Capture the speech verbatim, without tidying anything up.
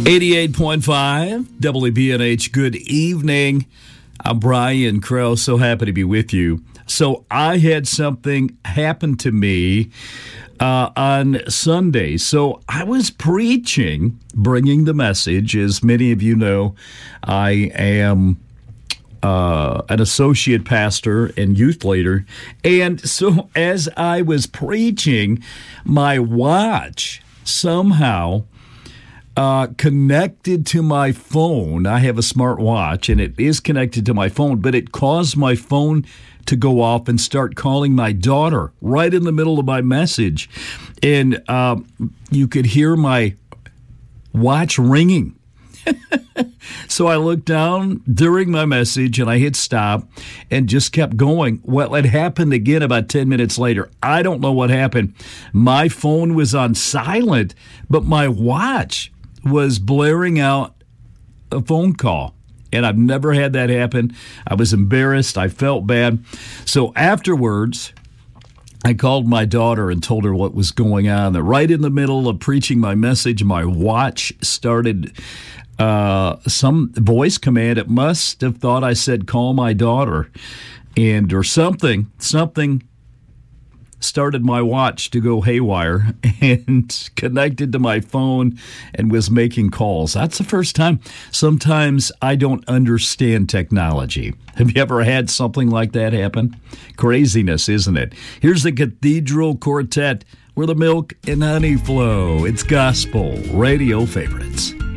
eighty-eight point five W B N H. Good evening. I'm Brian Crow. So happy to be with you. So I had something happen to me uh, on Sunday. So I was preaching, bringing the message. As many of you know, I am uh, an associate pastor and youth leader. And so as I was preaching, my watch somehow Uh, connected to my phone. I have a smart watch, and it is connected to my phone, but it caused my phone to go off and start calling my daughter right in the middle of my message. And uh, you could hear my watch ringing. So I looked down during my message, and I hit stop and just kept going. Well, it happened again about ten minutes later. I don't know what happened. My phone was on silent, but my watch was blaring out a phone call. And I've never had that happen. I was embarrassed. I felt bad. So afterwards, I called my daughter and told her what was going on. That right in the middle of preaching my message, my watch started uh, some voice command. It must have thought I said, call my daughter. And or something, something started my watch to go haywire and connected to my phone and was making calls. That's the first time. Sometimes I don't understand technology. Have you ever had something like that happen? Craziness, isn't it? Here's the Cathedral Quartet where the milk and honey flow. It's gospel radio favorites.